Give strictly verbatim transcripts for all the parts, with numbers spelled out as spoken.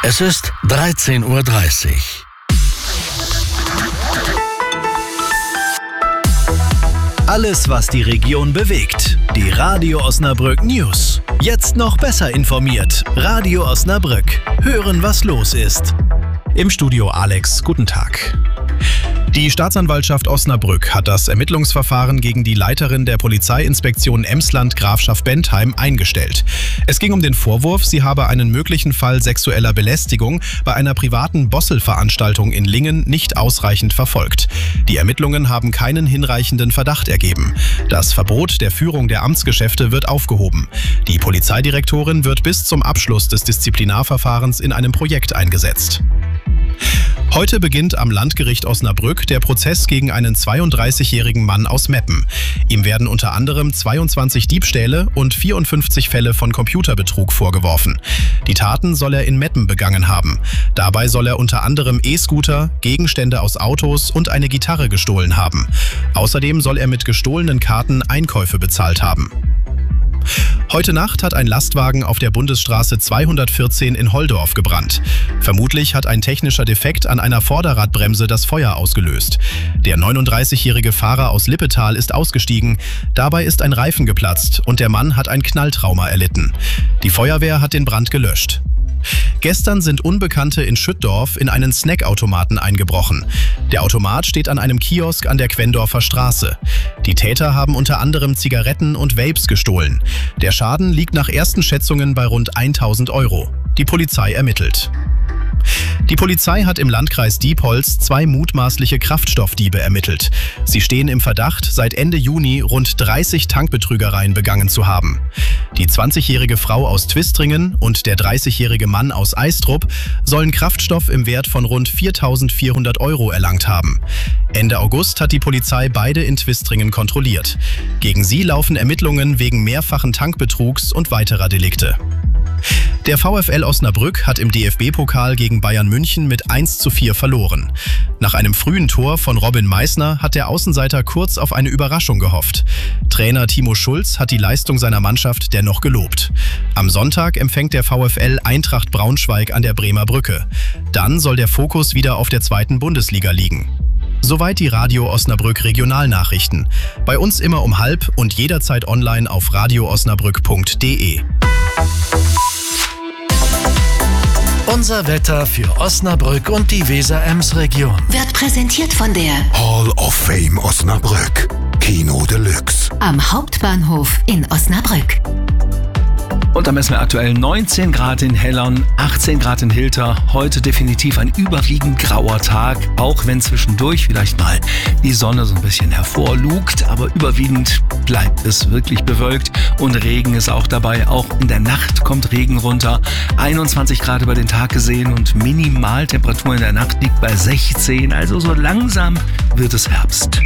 Es ist dreizehn Uhr dreißig. Alles, was die Region bewegt. Die Radio Osnabrück News. Jetzt noch besser informiert. Radio Osnabrück. Hören, was los ist. Im Studio Alex, guten Tag. Die Staatsanwaltschaft Osnabrück hat das Ermittlungsverfahren gegen die Leiterin der Polizeiinspektion Emsland Grafschaft Bentheim eingestellt. Es ging um den Vorwurf, sie habe einen möglichen Fall sexueller Belästigung bei einer privaten Bossel-Veranstaltung in Lingen nicht ausreichend verfolgt. Die Ermittlungen haben keinen hinreichenden Verdacht ergeben. Das Verbot der Führung der Amtsgeschäfte wird aufgehoben. Die Polizeidirektorin wird bis zum Abschluss des Disziplinarverfahrens in einem Projekt eingesetzt. Heute beginnt am Landgericht Osnabrück der Prozess gegen einen zweiunddreißigjährigen Mann aus Meppen. Ihm werden unter anderem zweiundzwanzig Diebstähle und vierundfünfzig Fälle von Computerbetrug vorgeworfen. Die Taten soll er in Meppen begangen haben. Dabei soll er unter anderem E-Scooter, Gegenstände aus Autos und eine Gitarre gestohlen haben. Außerdem soll er mit gestohlenen Karten Einkäufe bezahlt haben. Heute Nacht hat ein Lastwagen auf der Bundesstraße zweihundertvierzehn in Holdorf gebrannt. Vermutlich hat ein technischer Defekt an einer Vorderradbremse das Feuer ausgelöst. Der neununddreißigjährige Fahrer aus Lippetal ist ausgestiegen. Dabei ist ein Reifen geplatzt und der Mann hat ein Knalltrauma erlitten. Die Feuerwehr hat den Brand gelöscht. Gestern sind Unbekannte in Schüttdorf in einen Snackautomaten eingebrochen. Der Automat steht an einem Kiosk an der Quendorfer Straße. Die Täter haben unter anderem Zigaretten und Vapes gestohlen. Der Schaden liegt nach ersten Schätzungen bei rund tausend Euro. Die Polizei ermittelt. Die Polizei hat im Landkreis Diepholz zwei mutmaßliche Kraftstoffdiebe ermittelt. Sie stehen im Verdacht, seit Ende Juni rund dreißig Tankbetrügereien begangen zu haben. Die zwanzigjährige Frau aus Twistringen und der dreißigjährige Mann aus Eistrup sollen Kraftstoff im Wert von rund viertausendvierhundert Euro erlangt haben. Ende August hat die Polizei beide in Twistringen kontrolliert. Gegen sie laufen Ermittlungen wegen mehrfachen Tankbetrugs und weiterer Delikte. Der VfL Osnabrück hat im D F B-Pokal gegen Bayern München mit eins zu vier verloren. Nach einem frühen Tor von Robin Meissner hat der Außenseiter kurz auf eine Überraschung gehofft. Trainer Timo Schulz hat die Leistung seiner Mannschaft dennoch gelobt. Am Sonntag empfängt der VfL Eintracht Braunschweig an der Bremer Brücke. Dann soll der Fokus wieder auf der zweiten Bundesliga liegen. Soweit die Radio Osnabrück Regionalnachrichten. Bei uns immer um halb und jederzeit online auf radio osnabrück punkt de. Unser Wetter für Osnabrück und die Weser-Ems-Region wird präsentiert von der Hall of Fame Osnabrück. Kino Deluxe. Am Hauptbahnhof in Osnabrück. Und da messen wir aktuell neunzehn Grad in Hellern, achtzehn Grad in Hilter. Heute definitiv ein überwiegend grauer Tag, auch wenn zwischendurch vielleicht mal die Sonne so ein bisschen hervorlugt. Aber überwiegend bleibt es wirklich bewölkt und Regen ist auch dabei. Auch in der Nacht kommt Regen runter. einundzwanzig Grad über den Tag gesehen und Minimaltemperatur in der Nacht liegt bei sechzehn. Also so langsam wird es Herbst.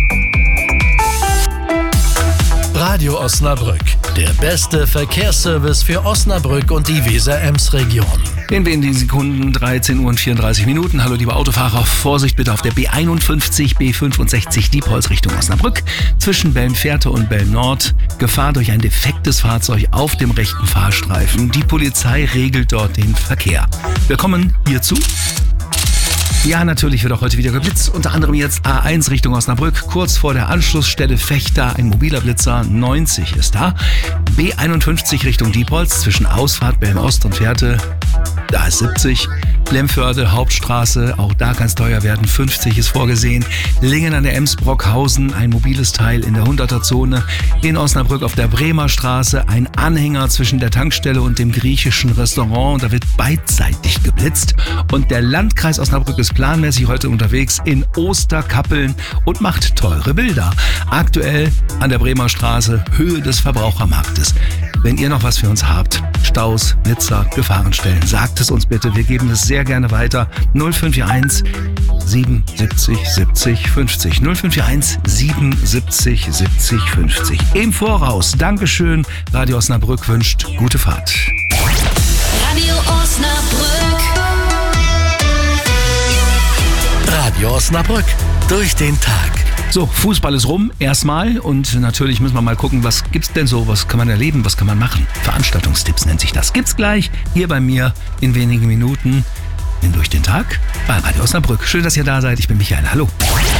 Radio Osnabrück, der beste Verkehrsservice für Osnabrück und die Weser-Ems-Region. In wenigen Sekunden, dreizehn Uhr und vierunddreißig Minuten. Hallo liebe Autofahrer, Vorsicht bitte auf der B einundfünfzig, B fünfundsechzig Diepholz Richtung Osnabrück. Zwischen Belmfährte und Belm-Nord. Gefahr durch ein defektes Fahrzeug auf dem rechten Fahrstreifen. Die Polizei regelt dort den Verkehr. Willkommen hierzu. Ja, natürlich wird auch heute wieder geblitzt, unter anderem jetzt A eins Richtung Osnabrück, kurz vor der Anschlussstelle Fechter, ein mobiler Blitzer, neunzig ist da. B einundfünfzig Richtung Diepholz, zwischen Ausfahrt Belm-Ost und Fährte, da ist siebzig. Lemförde, Hauptstraße, auch da kann es teuer werden, fünfzig ist vorgesehen. Lingen an der Ems, Brockhausen, ein mobiles Teil in der hunderter-Zone. In Osnabrück auf der Bremer Straße, ein Anhänger zwischen der Tankstelle und dem griechischen Restaurant. Da wird beidseitig geblitzt. Und der Landkreis Osnabrück ist planmäßig heute unterwegs in Osterkappeln und macht teure Bilder. Aktuell an der Bremer Straße, Höhe des Verbrauchermarktes. Wenn ihr noch was für uns habt, Staus, Blitzer, Gefahrenstellen, sagt es uns bitte. Wir geben es sehr gerne weiter. null fünf vier eins siebenundsiebzig siebzig fünfzig. null fünf vier eins siebenundsiebzig siebzig fünfzig. Im Voraus, Dankeschön. Radio Osnabrück wünscht gute Fahrt. Radio Osnabrück. Radio Osnabrück, durch den Tag. So, Fußball ist rum, erstmal. Und natürlich müssen wir mal gucken, was gibt's denn so, was kann man erleben, was kann man machen. Veranstaltungstipps nennt sich das. Gibt's gleich hier bei mir in wenigen Minuten. Bin durch den Tag bei Radio Osnabrück. Schön, dass ihr da seid. Ich bin Michael. Hallo.